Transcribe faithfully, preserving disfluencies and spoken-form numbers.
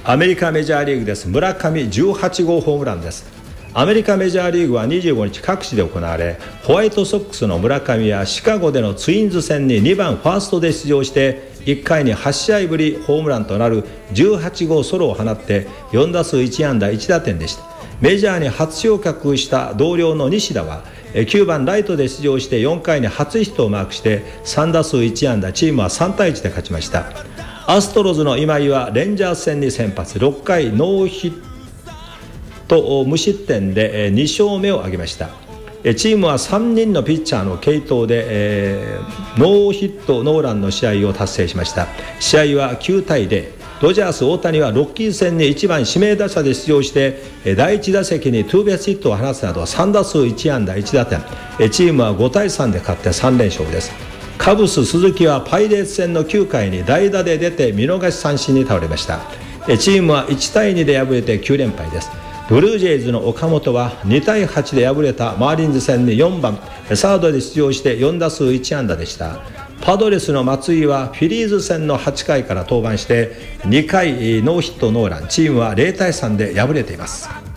アメリカメジャーリーグです。村上じゅうはちごうホームランです。アメリカメジャーリーグはにじゅうごにち各地で行われ、ホワイトソックスの村上やシカゴでのツインズ戦ににばんファーストで出場していっかいにはちしあいぶりホームランとなるじゅうはちごうソロを放ってよんだすういちあんだいちだてんでした。メジャーに初昇格した同僚の西田はきゅうばんライトで出場してよんかいに初ヒットをマークしてさんだすういちあんだ、チームはさんたいいちで勝ちました。アストロズの今井はレンジャーズ戦に先発、ろっかいノーヒット無失点でにしょうめを挙げました。チームはさんにんのピッチャーの継投で、えー、ノーヒットノーランの試合を達成しました。試合はきゅうたいゼロ、ドジャース大谷はロッキーズ戦にいちばん指名打者で出場してだいいち打席にツーベースヒットを放つなどさんだすういちあんだいちだてん、チームはごたいさんで勝ってさんれんしょうです。カブス鈴木はパイレーツ戦のきゅうかいに代打で出て見逃し三振に倒れました。チームはいちたいにで敗れてきゅうれんぱいです。ブルージェイズの岡本はにたいはちで敗れたマーリンズ戦によんばんサードで出場してよんだすういちあんだでした。パドレスの松井はフィリーズ戦のはちかいから登板してにかいノーヒットノーラン、チームはぜろたいさんで敗れています。